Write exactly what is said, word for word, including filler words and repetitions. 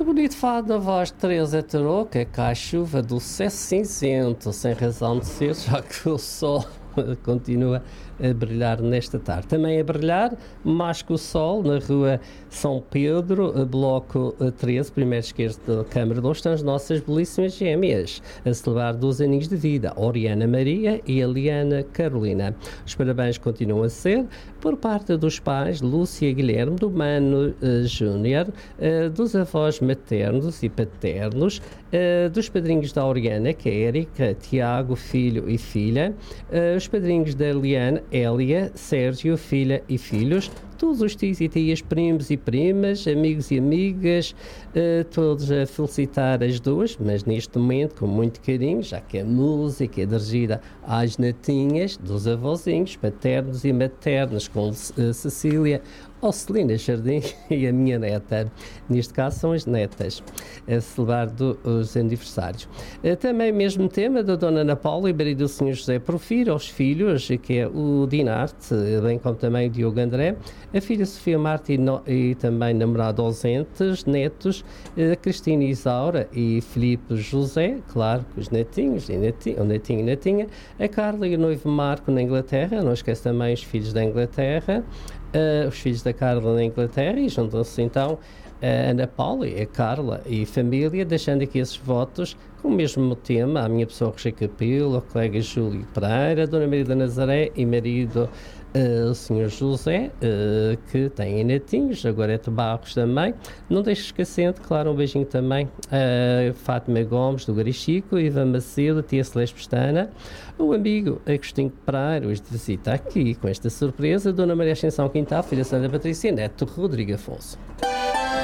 Bonito fado da voz de Teresa Tarouca, que há chuva do sucesso cinzento, sem razão de ser, já que o sol continua a brilhar nesta tarde. Também a brilhar, mais que o sol, na rua São Pedro, bloco treze, primeiro esquerdo da Câmara dois, estão as nossas belíssimas gêmeas, a celebrar doze aninhos de vida, a Oriana Maria e a Liana Carolina. Os parabéns continuam a ser por parte dos pais Lúcia Guilherme, do Mano uh, Júnior, uh, dos avós maternos e paternos, uh, dos padrinhos da Oriana, que é Érica, Tiago, filho e filha, uh, os padrinhos da Liana, Hélia, Sérgio, filha e filhos, todos os tios e tias, primos e primas, amigos e amigas, uh, todos a felicitar as duas, mas neste momento com muito carinho, já que a música é dirigida às netinhas dos avózinhos, paternos e maternos, com uh, Cecília, Celina Jardim e a minha neta. Neste caso são as netas a celebrar do, os aniversários. Uh, também mesmo tema da Dona Ana Paula e marido do senhor José Porfiro, aos filhos, que é o Dinarte, bem como também o Diogo André, a filha Sofia Marta e, no, e também namorado ausentes, netos, a Cristina Isaura e Filipe José, claro, os netinhos, e netinho, o netinho e netinha, a Carla e o noivo Marco na Inglaterra, não esquece também os filhos da Inglaterra, uh, os filhos da Carla na Inglaterra, e juntam-se então a Ana Paula, a Carla e família, deixando aqui esses votos com o mesmo tema, a minha pessoa Roger Capelo, o colega Júlio Pereira, a Dona Maria da Nazaré e marido Uh, o senhor José, uh, que tem netinhos, agora é de Barros também. Não deixe esquecendo, claro, um beijinho também a uh, Fátima Gomes, do Garichico, Ivan Macedo, tia Celeste Pestana, o amigo Agostinho Pereira, hoje de visita aqui com esta surpresa, Dona Maria Ascensão Quintal, filha Sandra Patrícia, neto Rodrigo Afonso.